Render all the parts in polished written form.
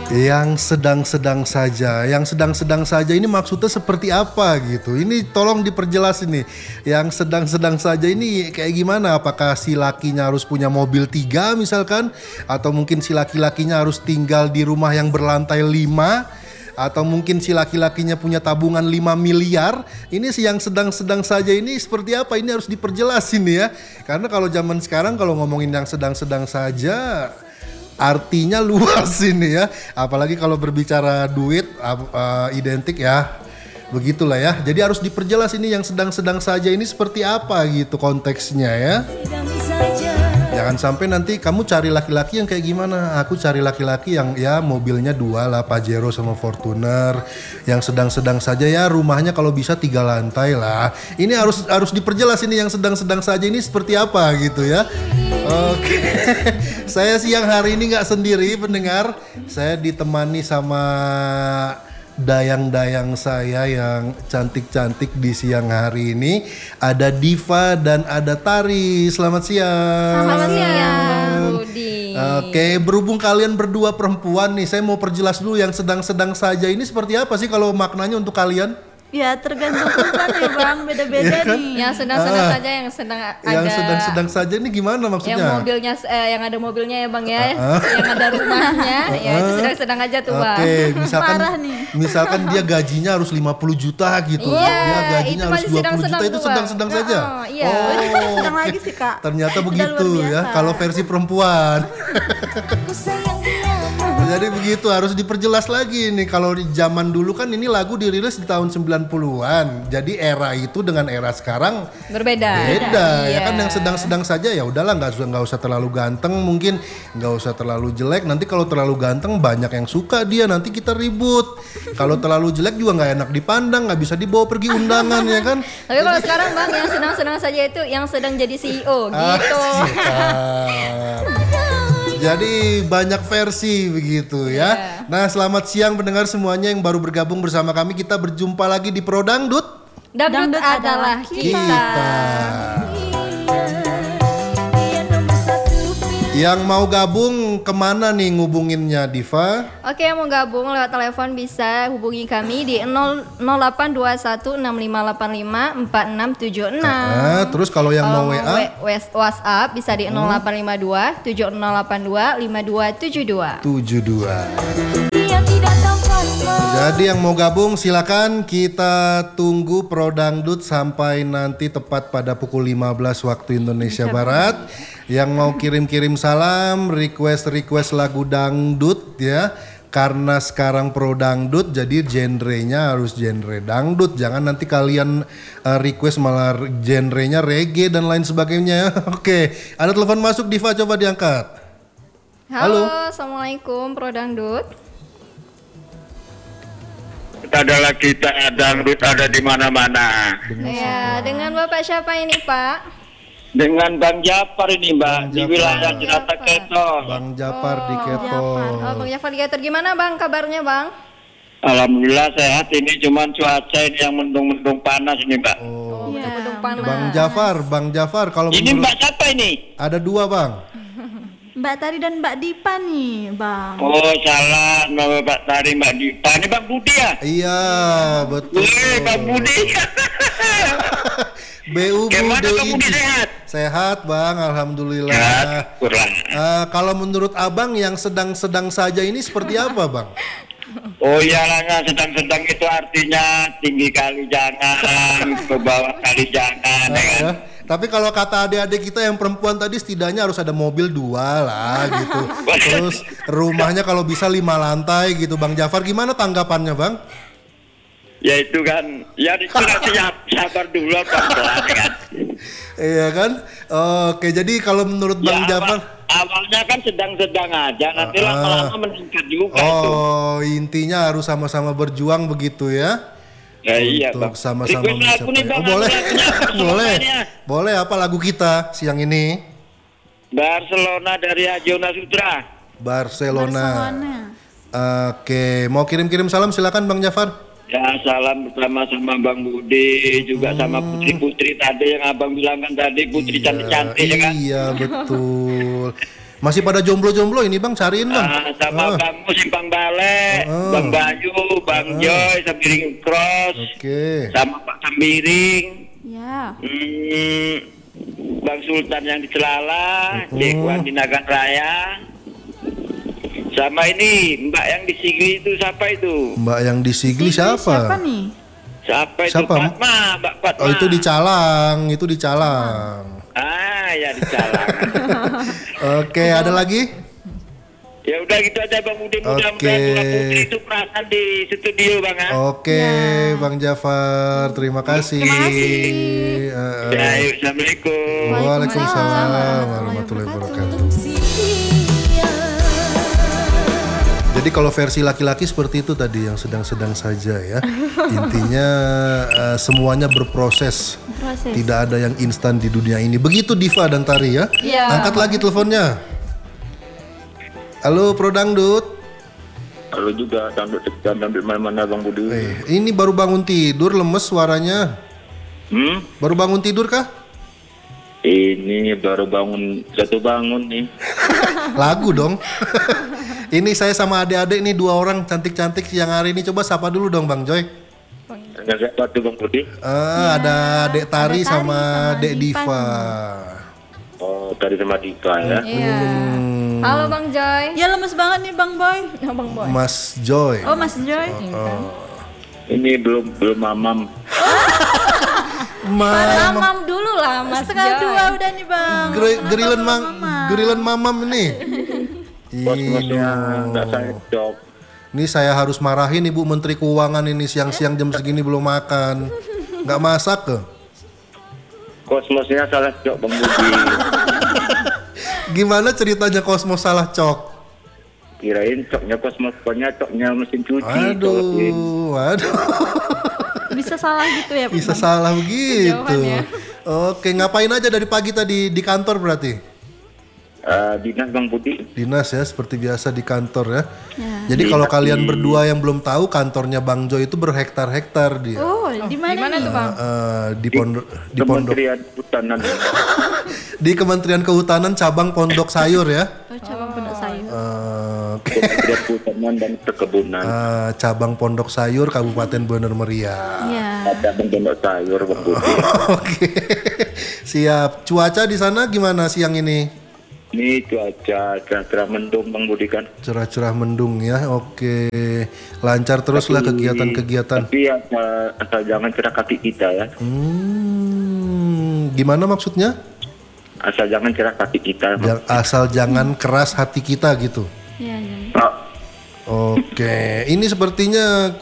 Yang sedang-sedang saja. Yang sedang-sedang saja ini maksudnya seperti apa gitu? Ini tolong diperjelas ini. Yang sedang-sedang saja ini kayak gimana? Apakah si lakinya harus punya mobil 3 misalkan? Atau mungkin si laki-lakinya harus tinggal di rumah yang berlantai 5? Atau mungkin si laki-lakinya punya tabungan 5 miliar. Ini sih yang sedang-sedang saja ini seperti apa? Ini harus diperjelas ini ya. Karena kalau zaman sekarang kalau ngomongin yang sedang-sedang saja artinya luas ini ya. Apalagi kalau berbicara duit identik ya. Begitulah ya. Jadi harus diperjelas ini yang sedang-sedang saja ini seperti apa gitu konteksnya ya. Jangan sampai nanti kamu cari laki-laki yang kayak gimana. Aku cari laki-laki yang ya mobilnya 2 lah, Pajero sama Fortuner. Yang sedang-sedang saja ya rumahnya kalau bisa 3 lantai lah. Ini harus diperjelas ini yang sedang-sedang saja ini seperti apa gitu ya. Oke. Saya siang hari ini nggak sendiri pendengar. Saya ditemani sama dayang-dayang saya yang cantik-cantik di siang hari ini. Ada Diva dan ada Tari. Selamat siang. Selamat siang, Rudi. Oke, berhubung kalian berdua perempuan nih, saya mau perjelas dulu yang sedang-sedang saja ini seperti apa sih kalau maknanya untuk kalian? Ya tergantung kan ya Bang, beda-beda Iya kan? nih. Yang sedang-sedang saja, yang sedang ada. Yang sedang-sedang saja ini gimana maksudnya? Yang mobilnya, yang ada mobilnya ya Bang ya, yang ada rumahnya, ya itu sedang-sedang aja tuh Bang. Oke, misalkan Parah nih. misalkan dia gajinya harus 50 juta gitu. Iya, Dia gajinya itu harus masih 20 juta sedang-sedang itu tuh, Bang. sedang-sedang saja. Iya. Oh, Sedang lagi sih Kak. ternyata Udah begitu luar ya. biasa. Kalau versi perempuan. Jadi begitu harus diperjelas lagi nih. Kalau di zaman dulu kan ini lagu dirilis di tahun 90-an. Jadi era itu dengan era sekarang Berbeda. beda ya Iya. kan. Yang sedang-sedang saja ya udahlah, nggak usah terlalu ganteng, mungkin nggak usah terlalu jelek. Nanti kalau terlalu ganteng banyak yang suka dia, nanti kita ribut. Kalau terlalu jelek juga nggak enak dipandang, nggak bisa dibawa pergi undangan ya kan. Tapi kalau sekarang Bang yang sedang-sedang saja itu yang sedang jadi CEO gitu. Siap. Jadi banyak versi begitu ya. Iya. Nah, selamat siang pendengar semuanya yang baru bergabung bersama kami. Kita berjumpa lagi di Prodangdut. Dangdut adalah kita. Yang mau gabung kemana nih ngubunginnya Diva? Oke, yang mau gabung lewat telepon bisa hubungi kami di 082165854676. Terus kalau yang mau WA? WhatsApp bisa di 0852 7082 5272. 72. Jadi yang mau gabung silakan, kita tunggu Prodangdut sampai nanti tepat pada pukul 15 waktu Indonesia Barat. Yang mau kirim-kirim salam, request lagu dangdut ya. Karena sekarang Prodangdut jadi genrenya harus genre dangdut. Jangan nanti kalian request malah genrenya reggae dan lain sebagainya. Oke, ada telepon masuk Diva, coba diangkat. Halo, Halo. Assalamualaikum Prodangdut. Adalah kita dangdut ada di mana-mana. Ya, dengan Bapak siapa ini, Pak? Dengan Bang Jafar ini Mbak, di Jafar. wilayah Cilacap Keton. Bang Japar di Keto. Oh, Bang Jafar Gator, gimana Bang kabarnya, Bang? Alhamdulillah sehat, ini cuman cuaca ini yang mendung-mendung panas ini Mbak. Oh. Iya, gedung panas. Bang Jafar, kalau Ini menurut Mbak siapa ini? ada 2 Bang. Mbak Tari dan Mbak Dipa nih Bang. Oh salah, Mbak Tari, Mbak Dipa. Ini Bang Budi ya? Iya, betul. Wih, Bang Budi. BU Gimana Budi. Bang Budi sehat? Sehat Bang, alhamdulillah. Sehat, kurang. Kalau menurut Abang yang sedang-sedang saja ini seperti apa Bang? Oh iya lah, sedang-sedang itu artinya tinggi kali jangan, ke bawah kali jangan. Ya kan? Ya. Tapi kalau kata adik-adik kita yang perempuan tadi setidaknya harus ada mobil 2 lah gitu. Terus rumahnya kalau bisa 5 lantai gitu. Bang Jafar gimana tanggapannya Bang? Ya itu kan, ya itu nanti sabar dulu pelan-pelan kan. Iya kan? Oke, jadi kalau menurut Bang Jafar, awalnya kan sedang-sedang aja, nanti lama-lama meningkat juga itu. oh intinya harus sama-sama berjuang begitu ya? Ya iya Untuk Bang. sama-sama Request lagu nih, mencapai. Bang, Oh boleh, lagunya Barcelona boleh, ini ya. boleh. Apa lagu kita siang ini? Barcelona dari Ajona Sutra. Barcelona. Oke, mau kirim-kirim salam silakan Bang Jafar. Ya salam bersama sama Bang Budi, juga sama putri-putri tadi yang abang bilang kan tadi, putri cantik-cantik ya kan. Iya betul. Masih pada jomblo-jomblo ini Bang, cariin Bang. Sama Bang Mus Simpang Bale, Bang Bayu, Bang Joy, Sambiring Cross, Oke. sama Pak Sambiring, Ya. Bang Sultan yang di Celala, Cekwan di Nagan Raya, sama ini Mbak yang di Sigli itu siapa itu? Mbak yang di Sigli Siapa siapa? nih? Siapa itu? Siapa? Fatma, Mbak Fatma. Oh, itu di Calang. Ya di Calang. Oke, ada lagi? Ya udah gitu aja Bang Budi, Oke. mudah-mudahan Tuhan Putri itu perasaan di studio Bang ya. Oke, Bang Jafar, terima kasih. Terima kasih. Ya, yuk, Assalamualaikum. Waalaikumsalam warahmatullahi wabarakatuh. Jadi kalau versi laki-laki seperti itu tadi yang sedang-sedang saja ya. Intinya semuanya berproses. Tidak ada yang instan di dunia ini. Begitu Diva dan Tari ya. Iya. Angkat lagi teleponnya. Halo Pro Dangdut. Halo juga, dangdut mana-mana Bang Budi. Ini baru bangun tidur, lemes suaranya. Baru bangun tidur kah? Ini baru jatuh bangun nih. Lagu dong. Ini saya sama adik-adik nih 2 orang cantik-cantik siang hari ini. Coba sapa dulu dong Bang Joy. Enggak batu Bang Budi. Ada Dek Tari sama Dek Diva. Oh, tadi sama Dika ya. Iya. Halo Bang Joy. Ya lemes banget nih Bang Boy. Oh, Bang Boy. Mas Joy. Oh Mas Joy. Ini belum mamam. Mamam dulu lah Mas Setengah Joy. 2 udah nih Bang. Gerilan mamam ini. Bos-bosnya enggak saya job. Ini saya harus marahin Ibu Menteri Keuangan ini siang-siang jam segini belum makan. Nggak masak ke? Kosmosnya salah job Bang Budi. Gimana ceritanya Kosmos salah cok? Kirain coknya kosmos, pokoknya coknya mesin cuci. colokin. Waduh. Bisa salah gitu ya Bisa Bang? salah begitu. Jawabannya. Oke, ngapain aja dari pagi tadi di kantor berarti? Dinas Bang Budi. Dinas ya, seperti biasa di kantor ya. Jadi kalau kalian berdua yang belum tahu, kantornya Bang Joy itu berhektar-hektar dia. Oh, di mana Gimana nih? tuh Bang? Di pondok Kementerian Hutanan. di Kementerian Kehutanan cabang Pondok Sayur ya. Oh, cabang Pondok Sayur. Oke. Kementerian Hutanan dan Perkebunan. Cabang Pondok Sayur Kabupaten Bener Meriah. Iya. Ada Pondok Sayur Bang Budi. Oke. Siap. Cuaca di sana gimana siang ini? Ini cuaca cerah mendung Bang Budi kan. Cerah-cerah mendung ya. Oke. Lancar terus lah kegiatan-kegiatan. Tapi asal jangan cerah kaki kita ya. Gimana maksudnya? Asal jangan cerah kaki kita. Asal jangan keras hati kita gitu. Iya, iya. Oke, ini sepertinya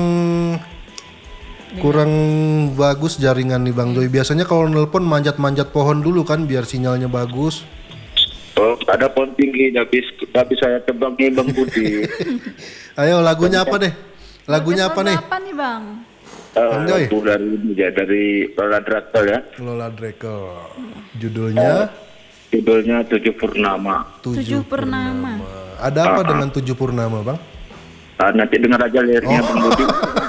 kurang bagus jaringan nih Bang Joy. Biasanya kalau nelpon manjat-manjat pohon dulu kan biar sinyalnya bagus. Oh, ada pohon tinggi tapi saya tebang nih Bang Budi. Ayo lagunya apa deh? Lagunya apa nih? Apa nih Bang? Itu dari Lola Drakel ya. Lola Drekel. Judulnya Judulnya 7 Purnama. 7 Purnama. Ada apa dengan 7 Purnama, Bang? Nanti dengar aja liriknya Bang Budi.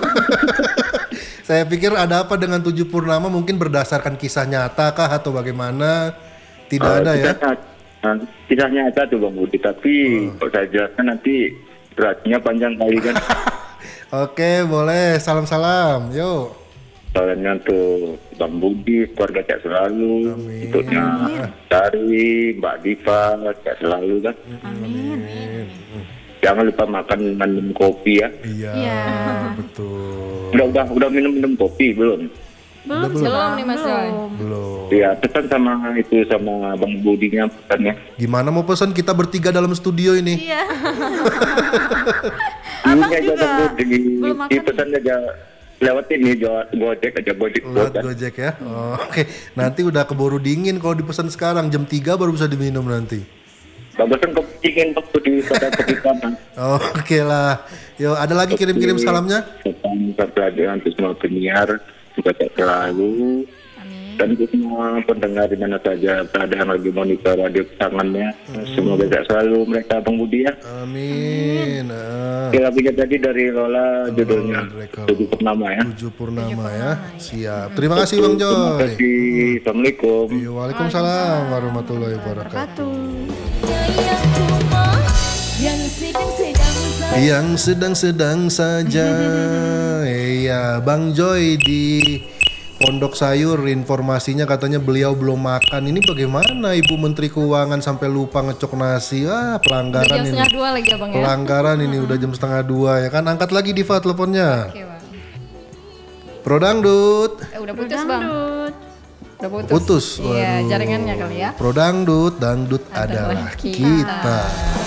Saya pikir ada apa dengan 7 Purnama, mungkin berdasarkan kisah nyata kah atau bagaimana? Tidak ada ya? Tidak nyata tuh Bang Budi, tapi kalau saya jelaskan nanti beratnya panjang kali kan. Oke, boleh. Salam-salam. Yuk. Soalnya tuh Bang Budi, keluarga sehat selalu. Untuknya Tari, Mbak Diva, sehat selalu kan. Amin. Jangan lupa makan minum kopi ya. Iya, betul. Udah minum kopi belum? Belum nih Mas Joy. Belum. Iya, pesan sama Bang Budinya pesannya. Gimana mau pesan, kita bertiga dalam studio ini? Iya. Abang juga belum makan. Pesan aja lewat ini Gojek aja Lewat Gojek. Gojek ya. Oke. Nanti udah keburu dingin kalau dipesan sekarang, jam 3 baru bisa diminum nanti. Bagusan kepingin waktu di pada kopi kanan. Oke lah. Yo, ada lagi kirim-kirim salamnya? Pesan pelajaran untuk semua penyiar juga sehat selalu. Dan untuk semua pendengar di mana saja berada yang lagi monitor radio tangannya, semoga sehat selalu mereka Bang Budi ya. Amin. Lagunya tadi dari Lola judulnya Drekel. 7 Purnama ya. 7 Purnama ya. Siap. Terima kasih Bang Terima Joy. kasih. Assalamualaikum. Waalaikumsalam warahmatullahi wabarakatuh. Wabarakatuh. Iya. Yang sedang-sedang saja. Iya, Bang Joy di Pondok Sayur informasinya katanya beliau belum makan. Ini bagaimana Ibu Menteri Keuangan sampai lupa ngecok nasi? Pelanggaran Jam ini. setengah 2 lagi ya bang ya. Pelanggaran ini udah jam setengah 2 ya kan. Angkat lagi Diva teleponnya. Oke bang. Pro Dangdut. Udah putus bang. Dangdut. Udah putus. Putus. Iya Waduh. jaringannya kali ya. Pro Dangdut, dangdut adalah kita.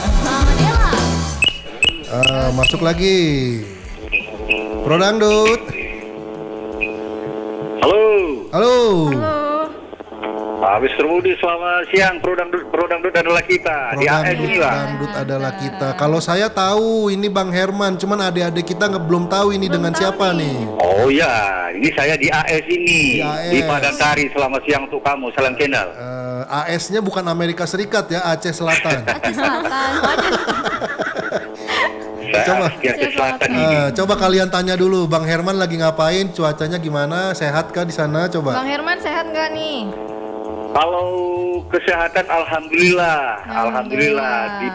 Masuk lagi. Pro Dangdut. Halo, Halo. Halo. Pak Mr. Budi, selamat siang. Pro Dangdut adalah kita. Pro Di AS ini, Pak. Dangdut adalah kita. Kalau saya tahu ini Bang Herman, cuman adik-adik kita belum tahu ini dengan siapa nih. Oh ya, ini saya di AS ini. Di AS. Di Padantari. Selamat siang untuk kamu. Salam kenal. AS-nya bukan Amerika Serikat ya, Aceh Selatan. Selatan. Saya Coba. di Aceh Selatan ini. Coba kalian tanya dulu, Bang Herman lagi ngapain? Cuacanya gimana? Sehat kah di sana? Coba. Bang Herman sehat nggak nih? Kalau kesehatan, alhamdulillah di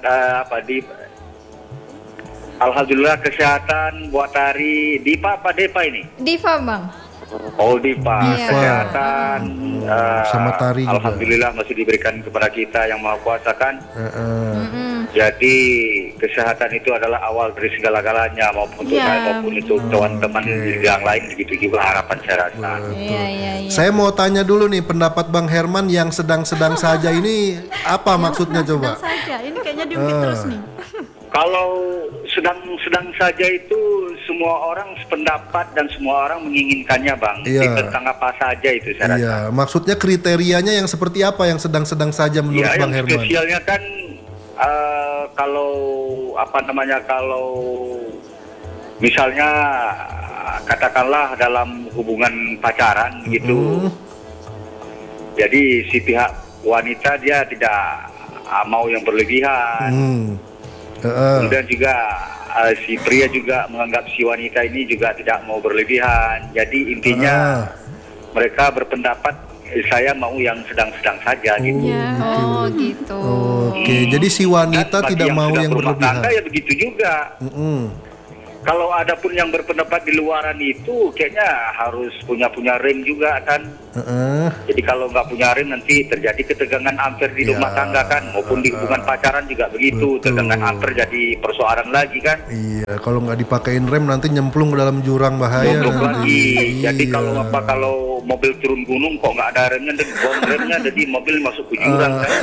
alhamdulillah kesehatan buat hari Dipa apa Depa ini? Diva bang. Oh Dipa, Iya. kesehatan Sama Tari juga. alhamdulillah masih diberikan kepada kita yang Maha Kuasa kan. Jadi kesehatan itu adalah awal dari segala-galanya, maupun untuk Iya, saya maupun untuk teman-teman yang lain, begitu juga harapan saya rasa. Iya. Saya mau tanya dulu nih pendapat Bang Herman yang sedang-sedang saja ini apa maksudnya coba? Sedang saja. Ini kayaknya diungkit terus nih. Kalau sedang saja itu semua orang sependapat dan semua orang menginginkannya, Bang. Iya. Tentang apa saja itu saya rasa. Iya, maksudnya kriterianya yang seperti apa yang sedang-sedang saja menurut Ya, Bang yang Herman? spesialnya kan kalau kalau misalnya katakanlah dalam hubungan pacaran gitu, jadi si pihak wanita dia tidak mau yang berlebihan. Kemudian juga si pria juga menganggap si wanita ini juga tidak mau berlebihan. Jadi intinya mereka berpendapat saya mau yang sedang-sedang saja gitu. Oh gitu. Oke, jadi si wanita Dan bagi tidak mau sudah yang berumah berlebihan. tangga ya begitu juga. Kalau ada pun yang berpendapat di luaran itu, kayaknya harus punya rem juga kan. Jadi kalau nggak punya rem nanti terjadi ketegangan ampere di rumah tangga kan, maupun di hubungan pacaran juga begitu. Betul. Tegangan ampere jadi persoalan lagi kan. Iya, kalau nggak dipakein rem nanti nyemplung ke dalam jurang bahaya Untuk nanti. lagi. Jadi Iya. kalau mobil turun gunung kok nggak ada remnya, dan buang remnya, jadi mobil masuk ke jurang kan.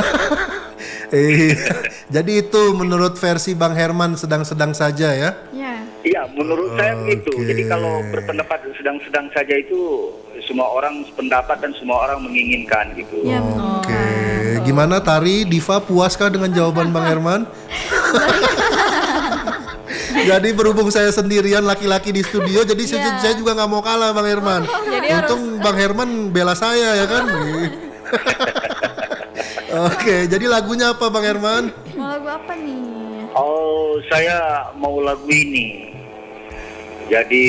Jadi itu menurut versi Bang Herman sedang-sedang saja ya? Ya. Iya, menurut saya begitu. Oke. Jadi kalau berpendapat sedang-sedang saja itu semua orang sependapat dan semua orang menginginkan gitu. Ya. Oke, gimana Tari, Diva puaskah dengan jawaban Bang Herman? Jadi berhubung saya sendirian laki-laki di studio, jadi saya juga nggak mau kalah Bang Herman. Untung Bang Herman bela saya ya kan. Oke, jadi lagunya apa Bang Herman? Mau lagu apa nih? Oh, saya mau lagu ini. Jadi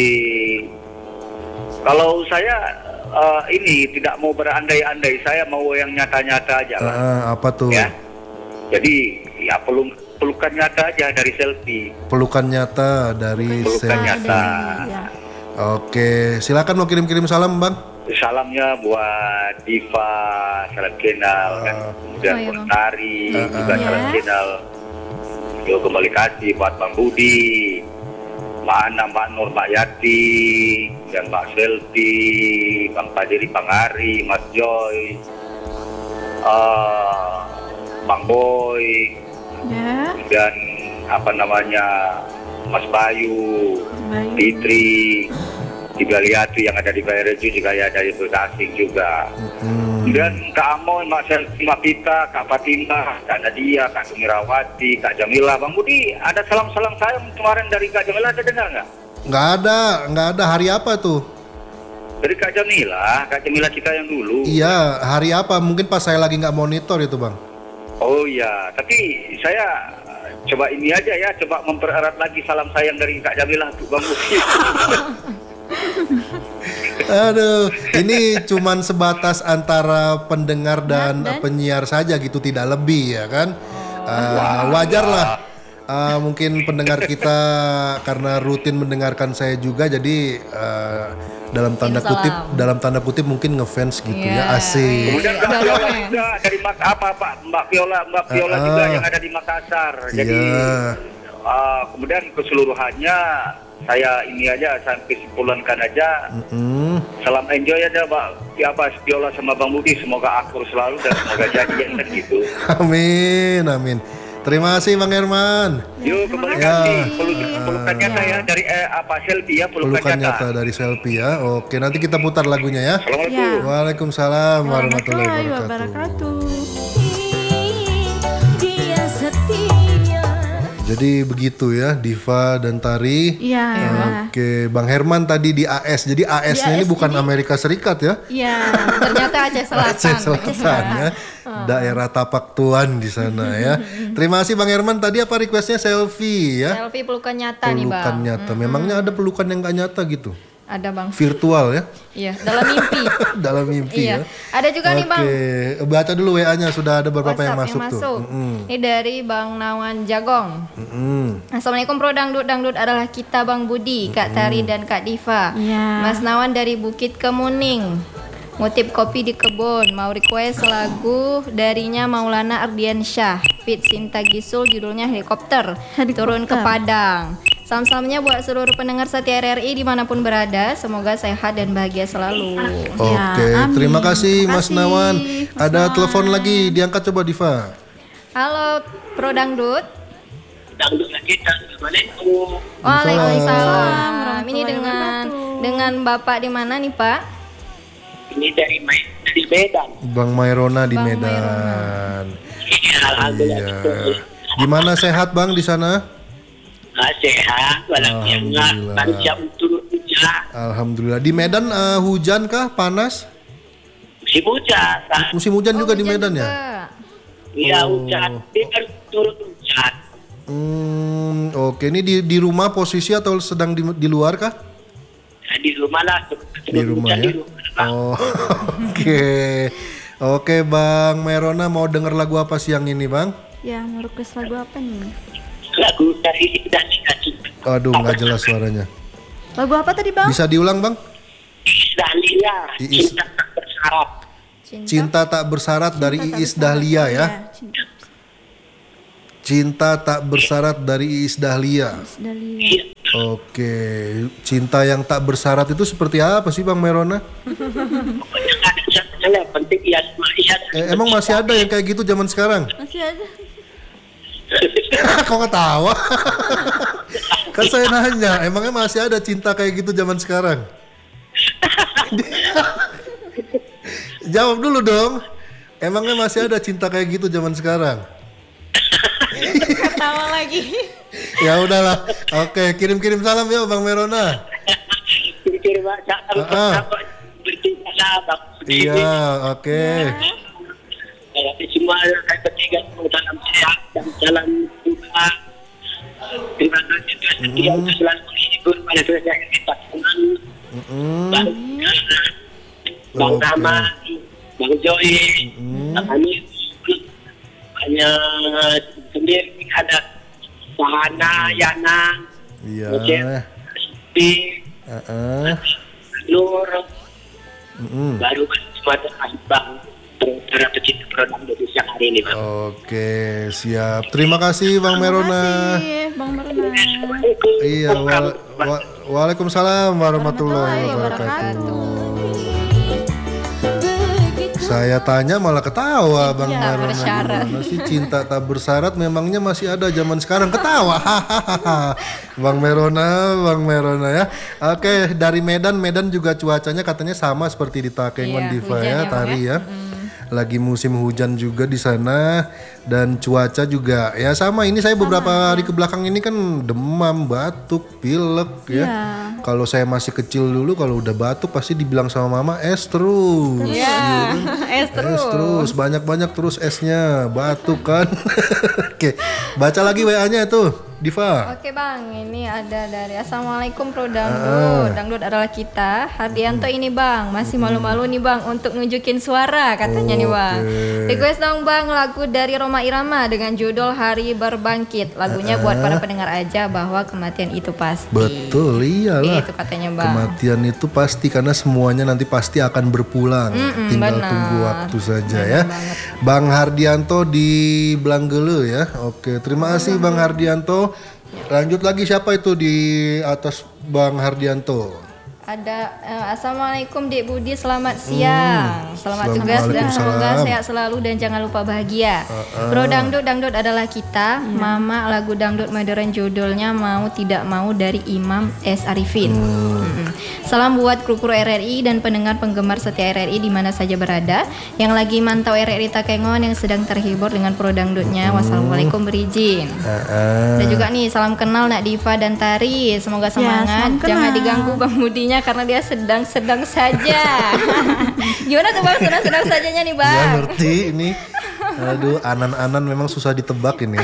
kalau saya ini tidak mau berandai-andai, saya mau yang nyata-nyata aja lah. Apa tuh? Ya. Jadi ya pelukan nyata aja dari selfie. Pelukan nyata dari Pelukan Selfie. nyata. Ya. Oke, silakan mau kirim-kirim salam Bang. Salamnya buat Diva, salam kenal kan. Kemudian buat Tari juga salam kenal. Yo kembali kasih buat Bang Budi, Mbak Ana, Mbak Nur, Mbak Yati, dan Mbak Selvi, Bang Padiri, Bang Ari, Mas Joy, Bang Boy, Ya. dan Mas Bayu, Bayu. Fitri, juga Liatu yang ada di Bayerejo, juga ya dari Bekasi juga. Dan Kak Amoy, Mak Selvi, Mak Pita, Kak Fatimah, Kak Nadia, Kak Sumirawati, Kak Jamila. Bang Budi, ada salam-salam saya kemarin dari Kak Jamila, ada dengar nggak? Nggak ada. Hari apa tuh? Dari Kak Jamila kita yang dulu. Iya, hari apa? Mungkin pas saya lagi nggak monitor itu Bang. Oh iya, tapi saya coba ini aja ya, coba mempererat lagi salam sayang dari Kak Jamila untuk Bang Budi. Aduh, ini cuman sebatas antara pendengar dan penyiar saja gitu, tidak lebih ya kan? Wajar lah. Mungkin pendengar kita karena rutin mendengarkan saya juga, jadi dalam tanda kutip mungkin ngefans gitu ya, asik. Kemudian Mbak Viola juga dari Mbak Viola juga yang ada di Makassar. Jadi kemudian keseluruhannya saya kesimpulankan aja. Salam enjoy aja Mbak Viola sama Bang Budi, semoga akur selalu dan semoga jadian kan gitu. Amin. Terima kasih Bang Herman. Yuk kembali lagi pelukan nyata ya dari selfie ya, Pelukan nyata dari Selfie ya. Oke, nanti kita putar lagunya ya. Assalamualaikum. Waalaikumsalam warahmatullahi wabarakatuh. Dia setia. Jadi begitu ya, Diva dan Tari. Iya. Oke, Bang Herman tadi di AS. Jadi AS-nya ini bukan Amerika Serikat ya. Iya. Ternyata Aceh Selatan. Aceh Selatan ya. Daerah Tapak Tuan di sana ya. Terima kasih Bang Herman. Tadi apa requestnya? Selfie ya. Selfie pelukan nyata nih Bang. Pelukan nyata. Memangnya ada pelukan yang gak nyata gitu? Ada Bang. Virtual ya. Iya, dalam mimpi. Dalam mimpi Iya. ya. Ada juga nih Bang. Oke, baca dulu WA-nya, sudah ada beberapa yang masuk tuh. Ini dari Bang Nawan Jagong. Assalamualaikum Pro Dangdut. Dangdut adalah kita Bang Budi, Kak Tari dan Kak Diva. Iya. Mas Nawan dari Bukit Kemuning. Ngutip kopi di kebun, mau request lagu darinya Maulana Ardiansyah, Fit Sinta Gisul, judulnya Helikopter. Turun ke Padang. Salam-salamnya buat seluruh pendengar setia RRI dimanapun berada, semoga sehat dan bahagia selalu. Oke, amin. terima kasih Terima Mas kasih, Nawan. Mas Ada Nawan. telepon lagi, diangkat coba Diva. Halo Pro Dangdut. Dangdut lagi, Assalamualaikum. Waalaikumsalam. Ini Warahmatullahi dengan Bapak di mana nih Pak? Ini dari Medan. Bang Mairona di Bang Medan. Alhamdulillah. Iya. Gimana, sehat Bang di sana? Sehat, Alhamdulillah. manusia turun hujan. Alhamdulillah. Di Medan hujan kah? Panas? Musim hujan. Musim hujan juga di hujan Medan ya? juga. Iya hujan. Dia kan turun hujan. Oke. Ini di rumah posisi atau sedang di luar kah? Di rumah lah. Di rumah ya. Di rumah. Oh, oke Bang Mairona, mau denger lagu apa siang ini Bang? Ya, mau request lagu apa nih? Lagu dari Dahlia Cinta. Aduh, nggak jelas suaranya. Lagu apa tadi Bang? Bisa diulang Bang? Dahlia Iis. Cinta tak bersyarat. Cinta tak bersyarat dari Iis Dahlia ya. Cinta tak bersyarat dari Iis Dahlia. Dahlia. Oke, cinta yang tak bersyarat itu seperti apa sih Bang Mairona? Pokoknya nggak ada caranya, yang penting iya semua iya. Emang masih ada yang kayak gitu zaman sekarang? Masih ada. Kok ketawa? Kan saya nanya, emangnya masih ada cinta kayak gitu zaman sekarang? Jawab dulu dong. Emangnya masih ada cinta kayak gitu zaman sekarang? Ketawa lagi. Ya udahlah. Oke, kirim-kirim salam ya Bang Mairona. Kirim salam bercinta sahabat. Iya, oke. Tapi semua saya bertiga dalam sehat dan jalan juga. Terima kasih Tuhan setia untuk selalu menghibur pada saya yang kita senang. Bang Rama, Bang Joy, Bang Anis, banyak sendiri ada Sahana, Yana, Iya. Pi, Nur, baru semua Bang para pecinta produk Indonesia hari ini Bang. Oke, siap. Terima kasih Bang Mairona. Bang Mairona. Iya, waalaikumsalam warahmatullahi wabarakatuh. Saya tanya malah ketawa Bang Mairona. bersyarat. Gimana sih cinta tak bersyarat memangnya masih ada zaman sekarang? Ketawa. Bang Mairona ya. Oke, dari Medan juga cuacanya katanya sama seperti di Takengon Iya, Diva hujan ya, ya, Bang, Tari ya. Lagi musim hujan juga di sana dan cuaca juga ya sama. Ini saya beberapa hari ke belakang ini kan demam, batuk, pilek ya. Kalau saya masih kecil dulu kalau udah batuk pasti dibilang sama mama es terus. Ya, es terus. Es terus, banyak-banyak terus esnya, batuk kan. Oke, baca lagi WA-nya tuh Diva. Oke bang, ini ada dari Assalamualaikum Pro Dangdut. Dangdut adalah kita. Hardianto ini bang, masih malu-malu nih bang untuk nunjukin suara katanya nih bang. Request dong bang lagu dari Rhoma Irama dengan judul Hari Berbangkit. Lagunya buat para pendengar aja bahwa kematian itu pasti. Betul, iyalah. Itu katanya bang. Kematian itu pasti karena semuanya nanti pasti akan berpulang. Tinggal benar. tunggu waktu saja ya. Bang Hardianto di Blanggele ya. Oke, terima kasih Bang Hardianto. Lanjut lagi siapa itu di atas Bang Hardianto? Ada Assalamualaikum Dek Budi, selamat siang. Selamat tugas dan semoga sehat selalu dan jangan lupa bahagia. Bro Dangdut, Dangdut adalah kita. Mama lagu dangdut modern judulnya Mau Tidak Mau dari Imam S. Arifin. Salam buat kru-kru RRI dan pendengar penggemar setia RRI di mana saja berada. Yang lagi mantau RRI Takengon yang sedang terhibur dengan pro dangdutnya. Wassalamualaikum berizin. Dan juga nih salam kenal Nak Diva dan Tari. Semoga semangat. salam kenal. Jangan diganggu Bang Budinya karena dia sedang-sedang saja. Gimana tuh Bang sedang-sedang sajanya nih Bang? Ya ngerti ini. Aduh, Anan-Anan memang susah ditebak ini.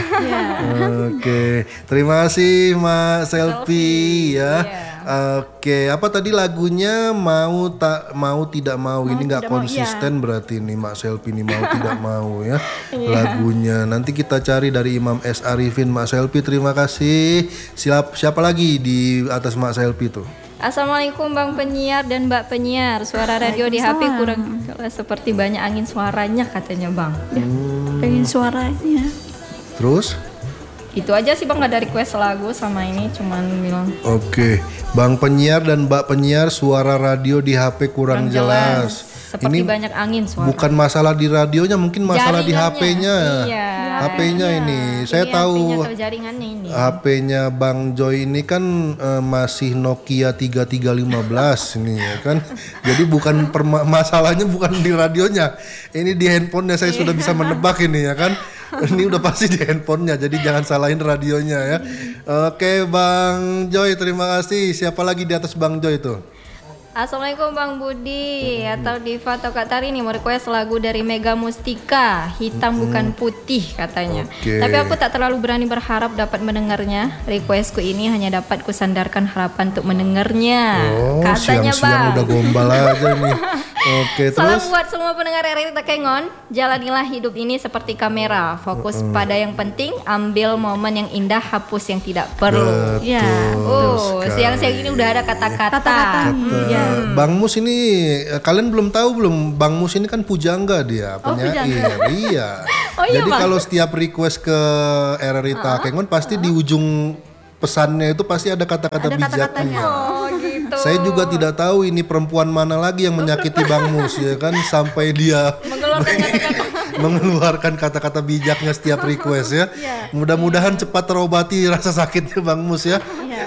Oke, terima kasih Mak Selfie ya. Oke, apa tadi lagunya mau tidak mau ini nggak konsisten berarti ini Mak Selfie ini mau tidak mau ya lagunya. Nanti kita cari dari Imam S. Arifin. Mak Selfie terima kasih. Siapa lagi di atas Mak Selfie tuh? Assalamualaikum Bang Penyiar dan Mbak Penyiar. Suara radio di HP kurang seperti banyak angin suaranya katanya Bang. Pengen suaranya. Terus? Itu aja sih Bang, gak ada request lagu sama ini, cuman bilang Oke, Bang Penyiar dan Mbak Penyiar suara radio di HP kurang jelas. seperti Ini banyak angin suara. bukan masalah di radionya, mungkin masalah di Jaringannya. HP-nya. Iya. HP-nya ini. Saya Ini tahu HP-nya atau jaringannya ini. HP-nya Bang Joy ini kan masih Nokia 3315 ini ya kan. Jadi bukan masalahnya bukan di radionya. Ini di handphonenya, saya sudah bisa menebak ini ya kan. Ini udah pasti di handphonenya, jadi jangan salahin radionya ya. Oke Bang Joy, terima kasih. Siapa lagi di atas Bang Joy itu? Assalamualaikum Bang Budi atau Diva atau Kak Tari nih mau request lagu dari Mega Mustika, Hitam Bukan Putih katanya. Oke. Tapi aku tak terlalu berani berharap dapat mendengarnya. Requestku ini hanya dapat kusandarkan harapan untuk mendengarnya. Oh, Katanya siang-siang Bang. udah gombal aja nih. Oke, Salam terus buat semua pendengar RRI Takengon. Jalanilah hidup ini seperti kamera. Fokus pada yang penting, ambil momen yang indah, hapus yang tidak perlu. Ya. Oh, siang-siang ini udah ada kata-kata. Ya. Bang Mus ini kalian belum tahu belum? Bang Mus ini kan pujangga dia, penyair. Iya. Oh iya, Jadi Bang? kalau setiap request ke RRI Takengon pasti di ujung pesannya itu pasti ada kata-kata bijaknya. Oh gitu. Saya juga tidak tahu ini perempuan mana lagi yang menyakiti Bang Mus ya kan sampai dia Mengeluarkan kata-kata. mengeluarkan kata-kata bijaknya setiap request ya. Mudah-mudahan cepat terobati rasa sakitnya Bang Mus ya.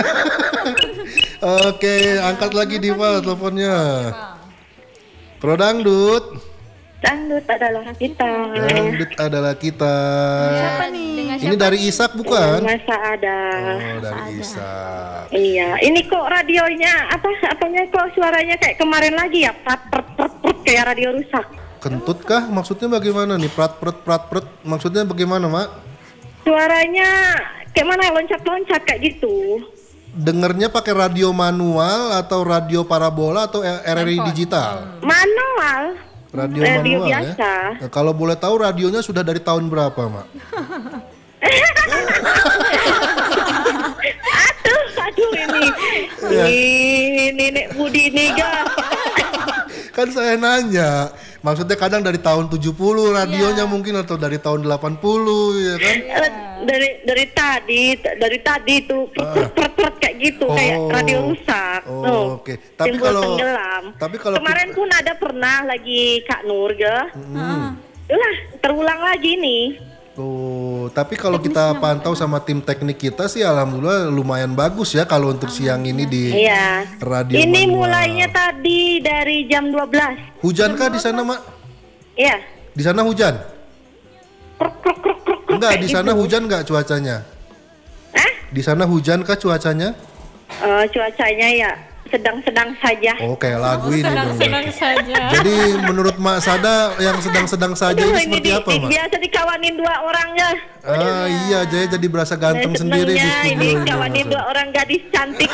Oke, angkat lagi Diva teleponnya. Pro Dangdut. Dangdut adalah kita. Dangdut adalah kita. Siapa nih? Ini dari Isak bukan? Masa ada. Oh, dari Isak. Iya, ini kok radionya apanya kok suaranya kayak kemarin lagi ya, prat kayak radio rusak. Kentut kah? Maksudnya bagaimana nih? Prat. Maksudnya bagaimana, Mak? Suaranya kayak mana loncat-loncat kayak gitu. Dengernya pakai radio manual atau radio parabola atau RRI digital? Manual. Radio Radio manual biasa. ya. Nah, kalau boleh tahu radionya sudah dari tahun berapa, Mak? Aduh ini. Ini Nek Budi nih, guys. Kan saya nanya, maksudnya kadang dari tahun 70 radionya mungkin atau dari tahun 80 ya kan? Dari tadi tuh pret kayak gitu kayak radio rusak. Oh, Tuh, oke. Tapi timbul kalau tenggelam. Kemarin kita- pun ada pernah lagi Kak Nur Itulah terulang lagi nih. Oh, tapi kalau kita pantau sama tim teknik kita sih alhamdulillah lumayan bagus ya kalau untuk siang ini di Iya. radio Ini manual. mulainya tadi dari jam 12. Hujan kah di sana, Mak? Iya. Di sana hujan? Enggak, di sana gitu. hujan enggak cuacanya? Hah? Di sana hujan kah cuacanya? Cuacanya ya sedang-sedang saja. Oh, kayak lagu ini dong. Senang saja. Jadi menurut Mak Sada yang sedang-sedang saja Aduh, ini seperti apa, Mak? biasa dikawanin 2 orang ya. Ah iya, Jaya jadi berasa ganteng sendiri di Senangnya studio ini ini. kawanin Mas. 2 orang gadis cantik.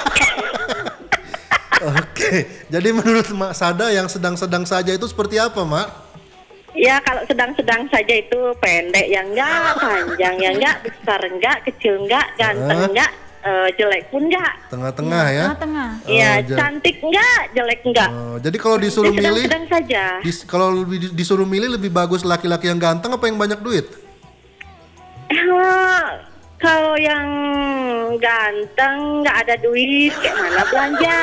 Oke, jadi menurut Mak Sada yang sedang-sedang saja itu seperti apa, Mak? Ya kalau sedang-sedang saja itu pendek ya enggak, panjang ya enggak, besar enggak, kecil enggak, ganteng enggak, jelek pun enggak. Tengah-tengah ya? Tengah-tengah. Iya, ja- cantik enggak, jelek enggak. Jadi kalau disuruh Ya, milih, sedang-sedang saja. kalau disuruh milih lebih bagus laki-laki yang ganteng apa yang banyak duit? Kalau yang ganteng nggak ada duit, kayak mana belanja?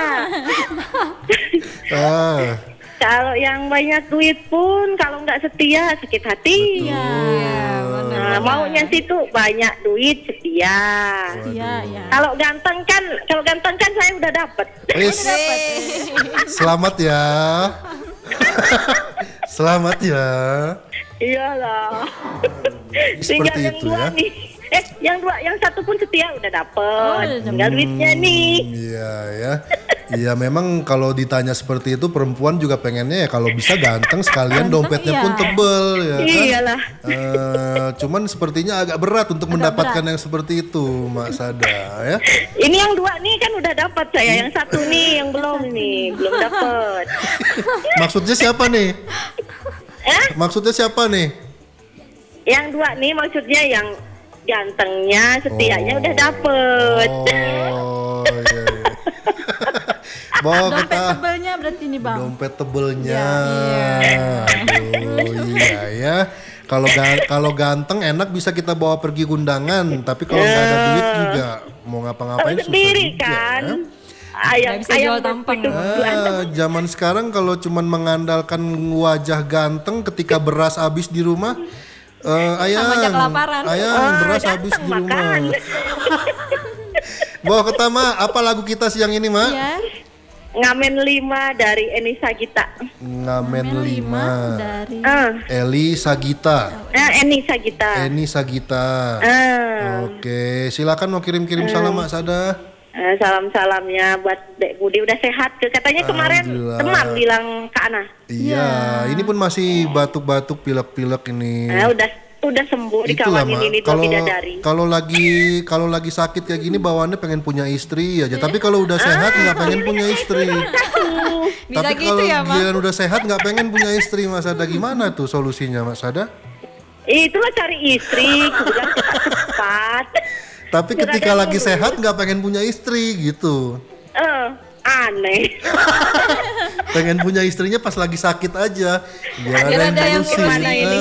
Ah, Kalau yang banyak duit pun kalau nggak setia sakit hati. Nah, maunya sih tuh banyak duit setia. Iya, iya. Kalau ganteng kan saya udah dapet. wis. Selamat ya. Selamat ya. Iyalah. Seperti Tinggal yang itu 2 ya. nih. Yang 1 pun setia udah dapet. udah Tinggal duitnya nih. Iya ya. Iya memang kalau ditanya seperti itu perempuan juga pengennya ya kalau bisa ganteng sekalian dompetnya iya. pun tebel ya kan. Iyalah. Cuman sepertinya agak berat untuk mendapatkan yang seperti itu, Mak Sada ya. Ini yang 2 nih kan udah dapat saya. Yang 1 nih yang belum dapet. Maksudnya siapa nih? Maksudnya siapa nih? Yang 2 nih maksudnya yang gantengnya, setianya udah dapet. Oh iya. Bawa Dompet kita tebelnya berarti nih, Bang. dompet tebelnya. Aduh, iya ya. Kalau ganteng enak bisa kita bawa pergi undangan, tapi kalau nggak ada duit juga mau ngapa-ngapain susah Sendiri juga, kan. ya. Ayam bisa jual tampang. Zaman sekarang kalau cuman mengandalkan wajah ganteng ketika beras habis di rumah, ayang, Sama aja kelaparan. beras habis di rumah. makan. Bawa ke Tama, apa lagu kita siang ini, Mak? Iya. Ngamen 5 dari Eni Sagita. Ngamen 5. Dari Eli Sagita. Eni Sagita. Eni Sagita. Oke, silakan mau kirim-kirim salam Mak Sada. Salam-salamnya buat Dek Budi udah sehat. Katanya kemarin Alhamdulillah. teman bilang ke Ana. Iya, ini pun masih batuk-batuk, pilek-pilek ini. Udah sembuh Itulah, dikawanin Mak. ini 2 bidadari. Kalau lagi sakit kayak gini bawaannya pengen punya istri aja. Tapi kalau udah sehat nggak pengen punya istri. Bisa Tapi gitu kalau ya, Mak? giliran udah sehat nggak pengen punya istri, Mas Sada. Gimana tuh solusinya, Mas Sada? Itulah cari istri, bilang cepat. Tapi ketika lagi sehat nggak pengen punya istri gitu. Aneh. Pengen punya istrinya pas lagi sakit aja. Biar Biar ada ada yang yang ngurusin. gimana ini?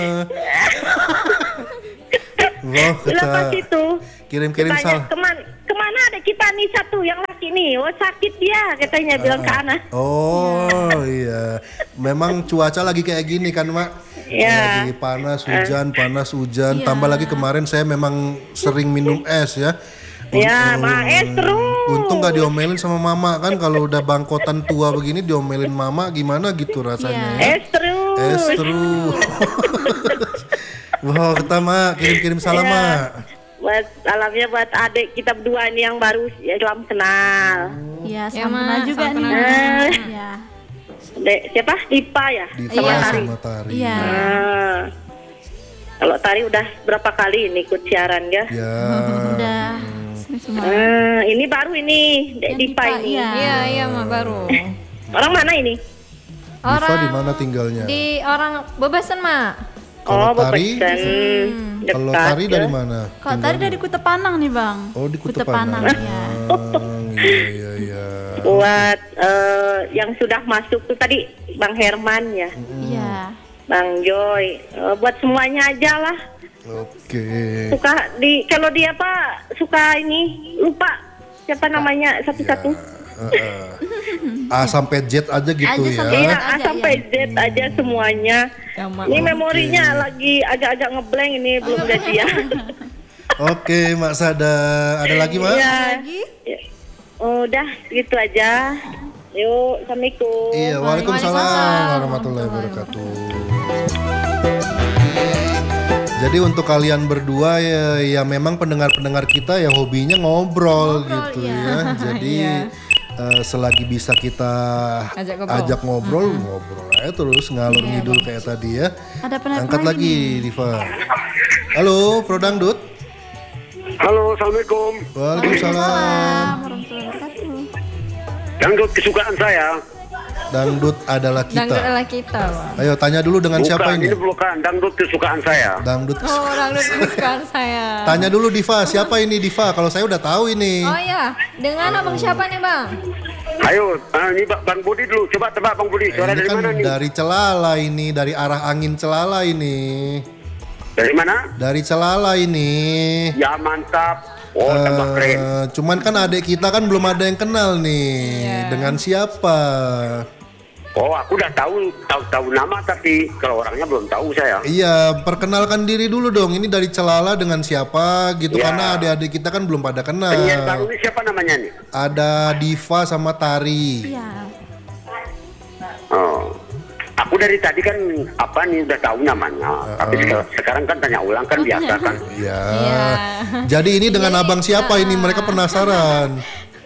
Wah, Lepas kita itu kirim-kirim tanya salam. kemana ada kita nih 1 yang laki nih. Oh sakit dia katanya bilang ke Ana. Oh iya, memang cuaca lagi kayak gini kan, Mak? Ya. Lagi panas hujan, tambah lagi kemarin saya memang sering minum es ya. Ya, maestro. Untung gak diomelin sama mama kan, kalau udah bangkotan tua begini diomelin mama gimana gitu rasanya ya. Es terus. Es terus. Wah, kita Mak kirim-kirim salam, Ya. Mak. Buat salamnya buat adik kita berdua nih yang baru ya salam kenal. Iya, Ya, salam Mak, kenal juga salam nih. kenal. Iya. Dek, siapa? Dipa ya? Diva Sama Tari. sama Tari. Iya. Ah. Kalau Tari udah berapa kali ini ikut siaran ya? Ya. Udah. Sini semua. Ini baru ini Dek Yang Dipa Dipa, ini. iya. Iya, Mak, baru. Orang mana ini? Diva di mana tinggalnya? Di orang Bebasan, Mak. Kalau Tari? Bepesen. Kalau Dekat, Tari ya. dari mana? Kalau tadi dari Kuta Panang nih, Bang. Oh, di Kuta Panang. Panang. Iya. Iya. Buat yang sudah masuk tuh tadi Bang Herman ya, Iya. Bang Joy, buat semuanya aja lah. Oke. Suka kalau dia suka ini lupa siapa namanya satu-satu. A sampai Z aja gitu Aja ya. sampai- Iya, aja, sampai Z aja semuanya. Ya, Mak. Ini memorinya lagi agak-agak ngeblank ini belum jadian. Oke, Mak Sada. Ada lagi, Mak? Iya. Lagi? Ya. Udah gitu aja. Yuk, assalamualaikum. Iya, waalaikumsalam Waalaikumsalam warahmatullahi wabarakatuh. Jadi untuk kalian berdua ya memang pendengar-pendengar kita ya hobinya ngobrol gitu iya. ya. Jadi selagi bisa kita Ajak ngobrol. ngobrol aja terus ngalur ngidul kayak tadi ya. Ada penelpon Angkat lagi nih. Diva. Halo, Pro Dangdut. Halo, Assalamualaikum. Waalaikumsalam. Warahmatullahi wabarakatuh. Dangdut kesukaan saya. Dangdut adalah Dangdut kita. adalah kita, Bang. Ayo tanya dulu dengan siapa ini? Ini bukan dangdut kesukaan saya. Dangdut. Oh, dangdut kesukaan saya. Tanya dulu Diva, siapa ini Diva? Kalau saya udah tahu ini. Oh iya, dengan abang siapa nih, Bang? Ayo, ini Bang Budi dulu. Coba tebak Bang Budi. Suara Ini dari kan mana nih? dari Celala ini, dari arah angin Celala ini. Dari mana? Dari Celala ini. Ya mantap. Oh, tambah keren. Cuman kan adik kita kan belum ada yang kenal nih. Dengan siapa? Oh, aku udah tahu nama tapi kalau orangnya belum tahu saya. Iya, perkenalkan diri dulu dong. Ini dari Celala dengan siapa gitu, Ya. karena adik-adik kita kan belum pada kenal. Penyiar baru ini siapa namanya nih? Ada Diva sama Tari. Iya. Oh. Aku dari tadi kan udah tahu namanya. Tapi sekarang kan tanya ulang kan biasa kan. Iya. Iya. Jadi ini dengan abang siapa ini? Mereka penasaran.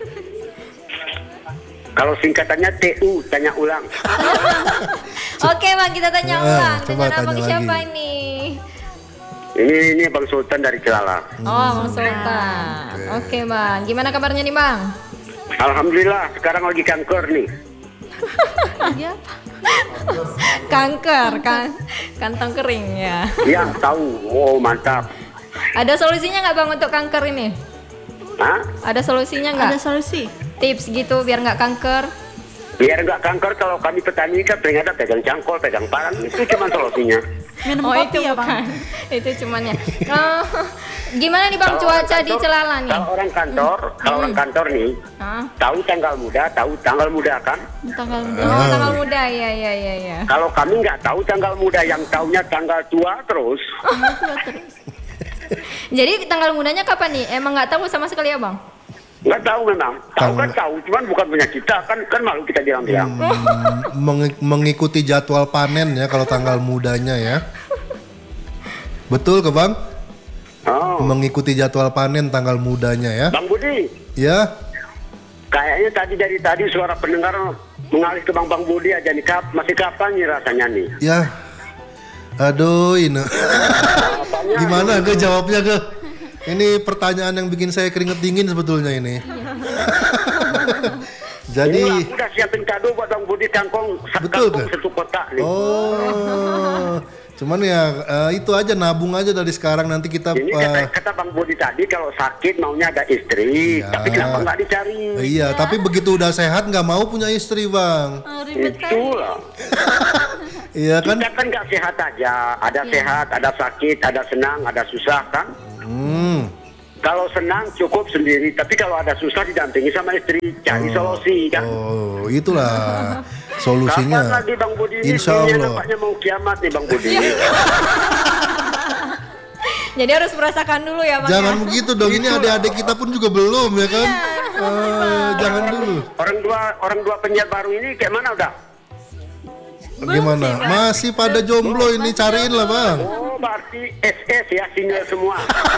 Kalau singkatannya TU, tanya ulang. Oke, Bang, kita tanya ulang. coba Dengan abang tanya siapa lagi. ini? Ini Bang Sultan dari Celala. Oh, Bang Sultan. Oke, Bang. Gimana kabarnya nih, Bang? Alhamdulillah, sekarang lagi kanker nih. Iya. Kanker, kantong kering ya. Iya, tahu. Oh, mantap. Ada solusinya nggak, Bang, untuk kanker ini? Hah? Ada solusinya nggak? Ada solusi. Tips gitu biar nggak kanker? Biar nggak kanker kalau kami petani kan pengen ada pegang cangkol, pegang parang, itu cuma solusinya. Minum Oh, kopi itu ya, bukan. Bang. Itu cuman ya. Oh, gimana nih, Bang, Kalau orang cuaca di kantor- Celala nih? Kalau orang kantor nih, Hah? tahu tanggal muda kan? Tanggal Oh, tanggal muda, ya. Kalau kami nggak tahu tanggal muda, yang taunya tanggal tua terus. Jadi tanggal mudanya kapan nih? Emang nggak tahu sama sekali ya, Bang? Nggak tahu memang. Tahu kan tahu, cuman bukan punya kita kan malu kita bilang-bilang. Mengikuti jadwal panen ya kalau tanggal mudanya ya. Betul ke Bang? Oh, Mengikuti jadwal panen tanggal mudanya ya. Bang Budi, Ya. kayaknya dari tadi suara pendengar mengalih ke Bang Budi aja nih. Masih kapan nih rasanya nih? Ya. Aduh, ini. Gimana ke jawabnya ke? Ini pertanyaan yang bikin saya keringet dingin sebetulnya ini. Jadi, Ini aku udah siapin kado buat Bang Budi kangkong Betul, kangkong Kak? satu kotak nih. oh, cuman ya itu aja nabung aja dari sekarang nanti kita. Ini kata Bang Budi tadi kalau sakit maunya ada istri, Iya. tapi kenapa nggak dicari? Iya, tapi begitu udah sehat nggak mau punya istri Bang. Oh, ribet kan? Itulah. Iya kan? Kita kan nggak sehat aja, ada sehat, ada sakit, ada senang, ada susah kan? Kalau senang cukup sendiri, tapi kalau ada susah didampingi sama istri, cari solusi kan? Oh, itulah Kapan solusinya. lagi Bang Budi ini? Insya Dunia Allah. nampaknya mau kiamat nih Bang Budi. Jadi harus merasakan dulu ya, Bang. Jangan ya? begitu dong, ini adik-adik kita pun juga belum ya kan? Jangan dulu. Orang dua penyiar baru ini kayak mana udah? Gimana? Masih pada jomblo ini, cariin lah Bang. Oh, berarti SS ya, single semua.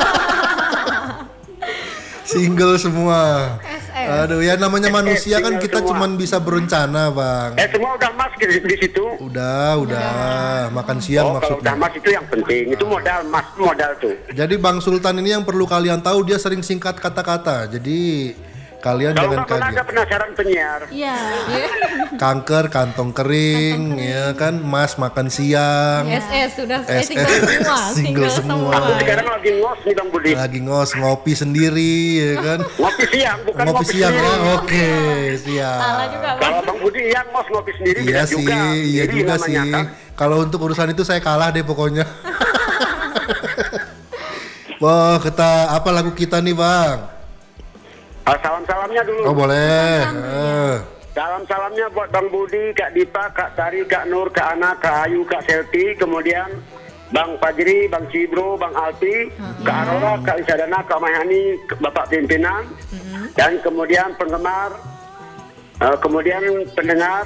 Single semua. SS. Aduh, ya namanya manusia kan single kita semua. cuman bisa berencana Bang. Semua udah mas di situ. Udah. Makan siang Oh, kalau udah maksudnya. mas itu yang penting. Itu modal, mas modal tuh. Jadi Bang Sultan ini yang perlu kalian tahu, dia sering singkat kata-kata. Jadi kalian Kalau jangan nggak mana ada kaget. penasaran penyiar. Iya. Kanker, kantong kering, ya kan, Mas makan siang. SS sudah SS, single semua, single semua. Aku sekarang lagi ngos nih Bang Budi. Lagi ngopi sendiri, ya kan. Ngopi siang, bukan Ngopi siang sendiri. ya, oke, siap. Salah juga, Bang. Kalau Bang Budi yang ngos ngopi sendiri Iya beda sih, juga. iya Jadi juga namanya, sih. kan? Kalau untuk urusan itu saya kalah deh pokoknya. Wah, apa lagu kita nih Bang? Salam-salamnya dulu. Oh boleh. Salam-salamnya buat Bang Budi, Kak Dipa, Kak Tari, Kak Nur, Kak Ana, Kak Ayu, Kak Selti, kemudian Bang Fajri, Bang Cibro, Bang Alpi, Kak Aurora, Kak Isadana, Kak Mayani, Bapak Pimpinan, dan kemudian penggemar, kemudian pendengar,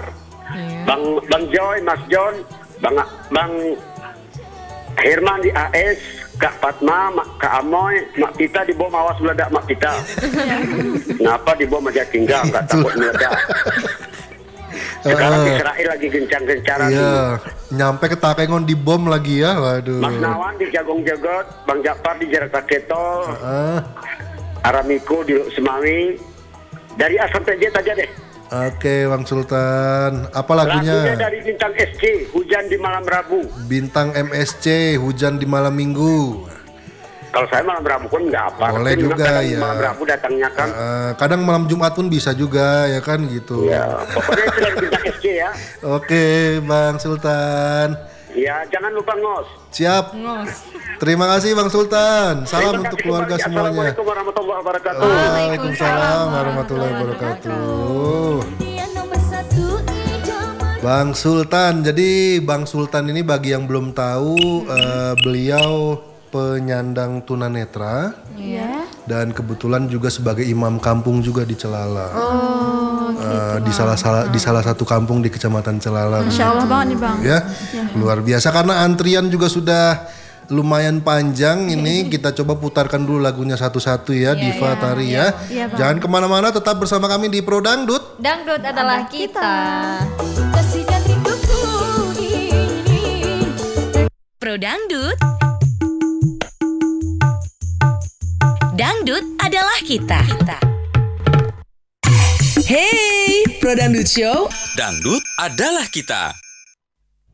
Bang Joy, Mas John, Bang Herman di AS, Kak Fatma, Kak Amoy, Mak Tita di bawah mawas meledak Mak Tita. Kenapa di bawah Maja Tinggal, nggak takut meledak. Sekarang Israel lagi gencang-gencaran. Iya, nyampe ke Takengon di bom lagi ya, waduh. Mas Nawan di Jagong Jagot, Bang Japar di Jarak Ketol, Aramiko di Semawi. Dari A sampai Z aja deh. Oke, Bang Sultan. Apa lagunya? Lagunya dari Bintang SC, Hujan di Malam Rabu. Bintang MSC, Hujan di Malam Minggu. Kalau saya malam Rabu pun nggak apa. Boleh tapi juga ya. Malam Rabu datangnya kan. Kadang malam Jumat pun bisa juga ya kan gitu. Ya, pokoknya itu dari Bintang SC ya. Oke, Bang Sultan. Ya, jangan lupa ngos. Siap. Terima kasih Bang Sultan. Salam untuk keluarga semuanya. Assalamualaikum warahmatullahi wabarakatuh. Waalaikumsalam warahmatullahi wabarakatuh. Bang Sultan. Jadi Bang Sultan ini bagi yang belum tahu, beliau penyandang tunanetra. Iya. Dan kebetulan juga sebagai imam kampung juga di Celala. Di salah satu kampung di Kecamatan Celala. Masya Allah banget nih Bang. Ya, luar biasa karena antrian juga sudah lumayan panjang ini. Kita coba putarkan dulu lagunya satu-satu ya, Diva Tari ya. Iya, Bang. Jangan kemana-mana, tetap bersama kami di Pro Dangdut. Dangdut adalah kita. Pro Dangdut. Dangdut adalah kita. Hey, Pro Dangdut Show. Dangdut adalah kita.